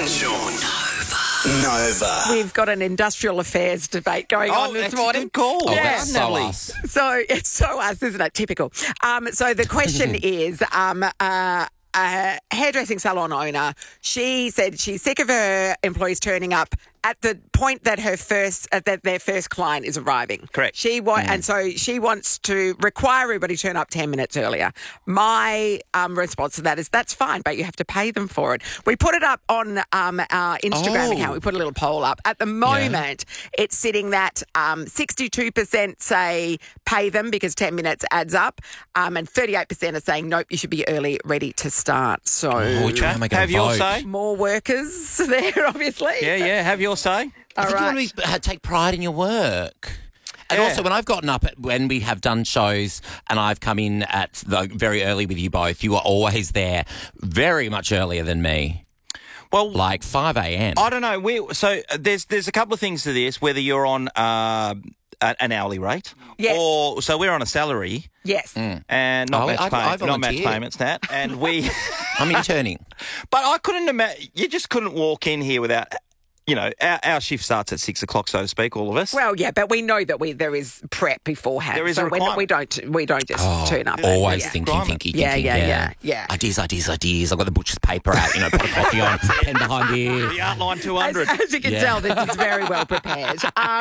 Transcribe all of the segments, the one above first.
Sean. Nova. We've got an industrial affairs debate going on this morning. Good call. Yeah. That's so us. So it's so us, isn't it? Typical. So the question is, a hairdressing salon owner, she said she's sick of her employees turning up at the point that that their first client is arriving. Correct. And so she wants to require everybody to turn up 10 minutes earlier. My response to that is that's fine, but you have to pay them for it. We put it up on our Instagram account. We put a little poll up. At the moment, it's sitting that 62% say pay them because 10 minutes adds up, and 38% are saying nope, you should be early, ready to start. So Which one am I going to vote? Have your say? More workers there, obviously. Yeah. Have your say. All I think you want to take pride in your work. And also, when I've gotten up, when we have done shows and I've come in very early with you both, you are always there very much earlier than me. Well, like 5 a.m. I don't know. So there's a couple of things to this, whether you're on an hourly rate. Yes. So we're on a salary. Yes. And not match payments, Nat. And we... I'm interning. But I couldn't imagine... You just couldn't walk in here without... You know, our shift starts at 6 o'clock, so to speak, all of us. Well, yeah, but we know that there is prep beforehand. There is so a requirement. we don't just turn up. Always thinking. Yeah. Ideas. I've got the butcher's paper out, pot of coffee on, pen behind here. The Outline 200. As you can tell, this is very well prepared.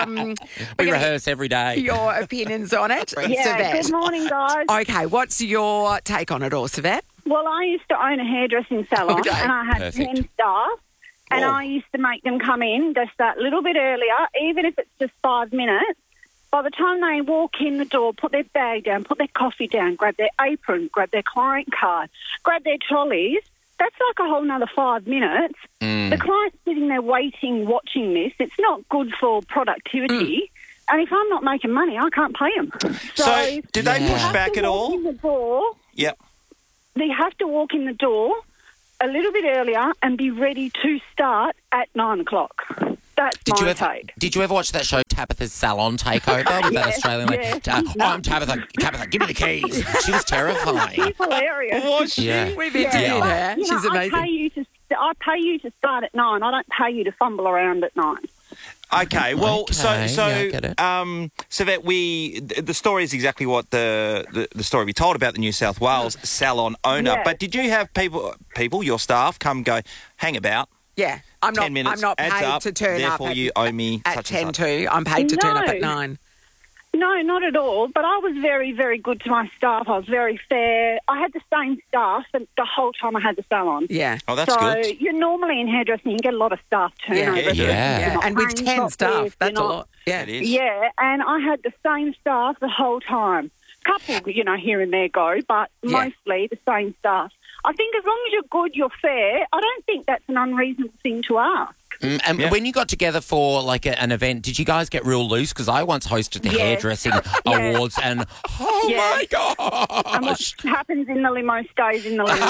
We rehearse every day. Your opinions on it, Yeah, Savette? good morning, guys. Okay, what's your take on it all, Savette? Well, I used to own a hairdressing salon and I had 10 staff. And I used to make them come in, they start a little bit earlier, even if it's just 5 minutes. By the time they walk in the door, put their bag down, put their coffee down, grab their apron, grab their client card, grab their trolleys, that's like a whole nother 5 minutes. The client's sitting there waiting, watching this. It's not good for productivity. And if I'm not making money, I can't pay them. So did they push back at all? In the door, Yep. They have to walk in the door a little bit earlier and be ready to start at 9 o'clock. That's my take. Did you ever watch that show, Tabitha's Salon Takeover, with that Australian lady? I'm Tabitha. Tabitha, give me the keys. She was terrifying. She's hilarious. Was she? Yeah. We've interviewed her. She's amazing. I pay you to start at 9. I don't pay you to fumble around at 9. Okay, well, I get it. Savette, the story is exactly what the story we told about the New South Wales salon owner. Yeah. But did you have people, your staff, come go, hang about? Yeah, I'm 10 minutes, not adds paid up, to turn up. therefore you owe me at such 10 and such. to. I'm paid to turn up at 9. No, not at all. But I was very, very good to my staff. I was very fair. I had the same staff the whole time I had the salon. Yeah. Oh, that's so good. You're normally in hairdressing, you get a lot of staff turnover. Yeah. And with 10 staff, that's a lot. Yeah. It is. Yeah, and I had the same staff the whole time. Couple, here and there go, but mostly the same staff. I think as long as you're good, you're fair. I don't think that's an unreasonable thing to ask. And when you got together for like an event, did you guys get real loose? Because I once hosted the hairdressing awards, and my gosh! And what happens in the limo stays in the limo.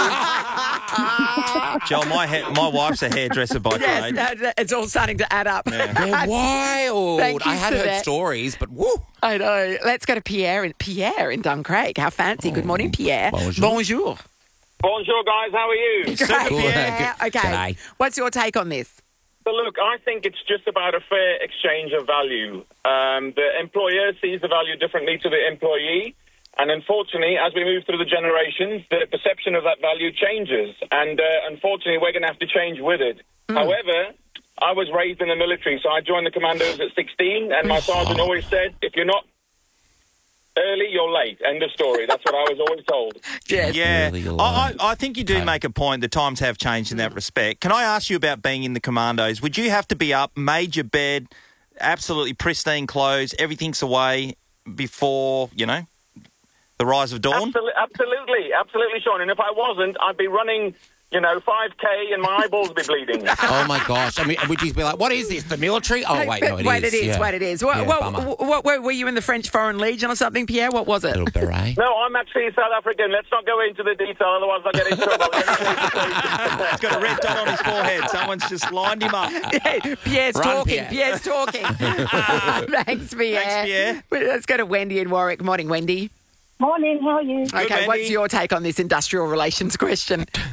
Joel, my wife's a hairdresser by trade. Yes, it's all starting to add up. Yeah. They're wild. Thank you I had for heard that. stories, but woo! I know. Let's go to Pierre in Duncraig. How fancy. Good morning, Pierre. Bonjour. Bonjour, guys. How are you? Great, Super, Pierre. Okay. G'day. What's your take on this? So, look, I think it's just about a fair exchange of value. The employer sees the value differently to the employee. And unfortunately, as we move through the generations, the perception of that value changes. And unfortunately, we're going to have to change with it. However, I was raised in the military, so I joined the commandos at 16, and my sergeant always said, if you're not early, you're late. End of story. That's what I was always told. Yes. Yeah, Really I think you do make a point. The times have changed in that respect. Can I ask you about being in the commandos? Would you have to be up, made your bed, absolutely pristine clothes, everything's away before, the rise of dawn? Absolutely, Sean. And if I wasn't, I'd be running 5K and my eyeballs would be bleeding. Oh my gosh! I mean, would you be like, "What is this? The military?" Oh wait, no, it is. Wait, it is. Yeah. Wait, it is. Yeah, What were you in the French Foreign Legion or something, Pierre? What was it? Little beret. No, I'm actually South African. Let's not go into the detail, otherwise I'll get in trouble. He's got a red dot on his forehead. Someone's just lined him up. Pierre's Run, talking. Pierre. Pierre's talking. Thanks, Pierre. Thanks, Pierre. Let's go to Wendy in Warwick. Morning, Wendy. Morning, how are you? Okay, Wendy. what's your take on this industrial relations question?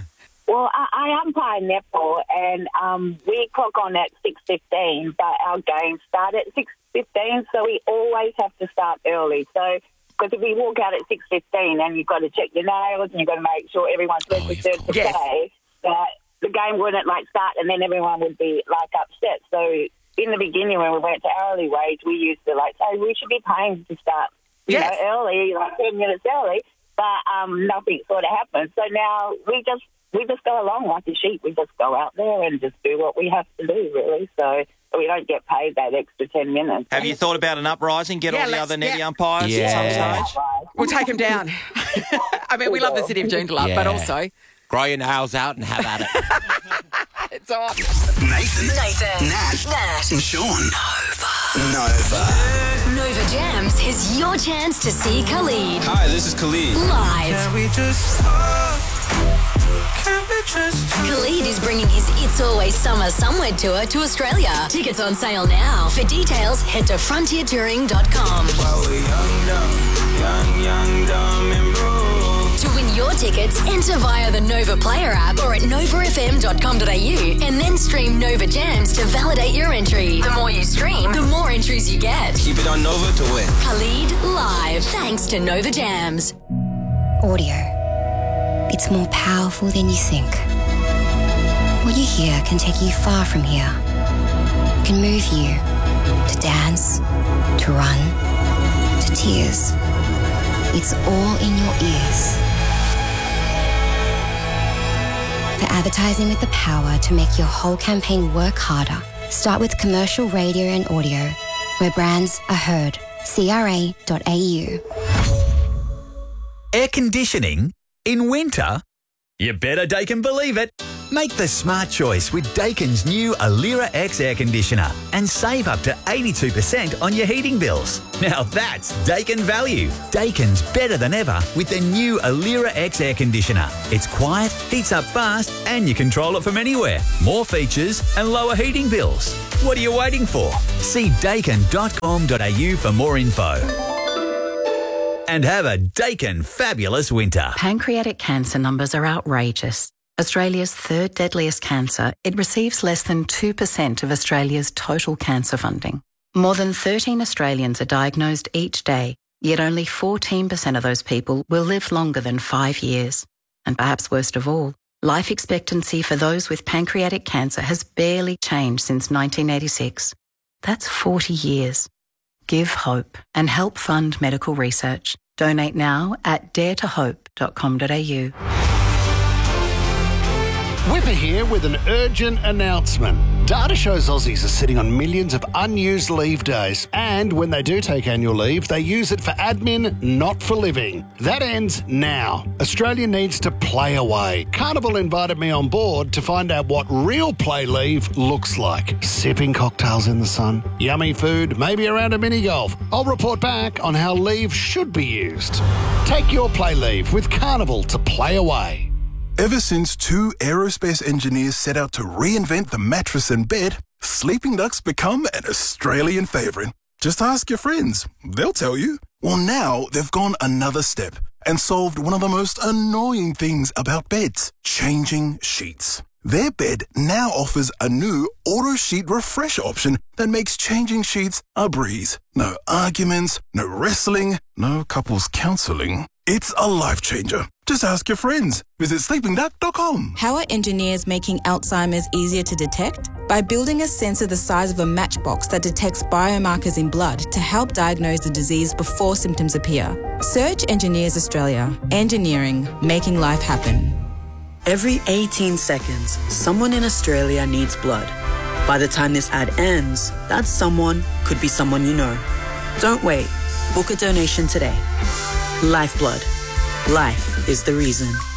Well, I umpire netball, and we clock on at 6:15, but our games start at 6:15, so we always have to start early. So, because if we walk out at 6:15, then you've got to check your nails, and you've got to make sure everyone's registered to play, that the game wouldn't, start, and then everyone would be, upset. So, in the beginning, when we went to hourly wage, we used to, say, we should be paying to start, you know, early, 10 minutes early, but nothing sort of happened. So now we just go along like a sheep. We just go out there and just do what we have to do, really. So we don't get paid that extra 10 minutes. Have you thought about an uprising? Get all the other netty umpires at some stage? We'll take them down. I mean, we love the city of Joondalup, but also... Grow your nails out and have at it. It's on. Nathan, Nat, and Sean. Nova. Nova Jams is your chance to see Khalid. Hi, this is Khalid. Live. Can we just Khalid is bringing his It's Always Summer Somewhere tour to Australia. Tickets on sale now. For details, head to frontiertouring.com. Young, dumb, and broke. To win your tickets, enter via the Nova Player app or at novafm.com.au and then stream Nova Jams to validate your entry. The more you stream, the more entries you get. Keep it on Nova to win. Khalid Live, thanks to Nova Jams. Audio. It's more powerful than you think. What you hear can take you far from here. It can move you to dance, to run, to tears. It's all in your ears. For advertising with the power to make your whole campaign work harder, start with commercial radio and audio, where brands are heard. CRA.au. Air conditioning in winter? You better Daikin believe it. Make the smart choice with Daikin's new Alira X air conditioner and save up to 82% on your heating bills. Now that's Daikin value. Daikin's better than ever with the new Alira X air conditioner. It's quiet, heats up fast, and you control it from anywhere. More features and lower heating bills. What are you waiting for? See daikin.com.au for more info. And have a Daikin fabulous winter. Pancreatic cancer numbers are outrageous. Australia's third deadliest cancer, it receives less than 2% of Australia's total cancer funding. More than 13 Australians are diagnosed each day, yet only 14% of those people will live longer than 5 years. And perhaps worst of all, life expectancy for those with pancreatic cancer has barely changed since 1986. That's 40 years. Give hope and help fund medical research. Donate now at daretohope.com.au. Whipper here with an urgent announcement. Data shows Aussies are sitting on millions of unused leave days, and when they do take annual leave, they use it for admin, not for living. That ends now. Australia needs to play away. Carnival invited me on board to find out what real play leave looks like. Sipping cocktails in the sun, yummy food, maybe around a mini golf. I'll report back on how leave should be used. Take your play leave with Carnival to play away. Ever since two aerospace engineers set out to reinvent the mattress and bed, Sleeping Duck's become an Australian favourite. Just ask your friends. They'll tell you. Well, now they've gone another step and solved one of the most annoying things about beds, changing sheets. Their bed now offers a new auto sheet refresh option that makes changing sheets a breeze. No arguments, no wrestling, no couples counselling. It's a life changer. Just ask your friends. Visit sleepingduck.com. How are engineers making Alzheimer's easier to detect? By building a sensor the size of a matchbox that detects biomarkers in blood to help diagnose the disease before symptoms appear. Search Engineers Australia. Engineering, making life happen. Every 18 seconds, someone in Australia needs blood. By the time this ad ends, that someone could be someone you know. Don't wait. Book a donation today. Lifeblood. Life is the reason.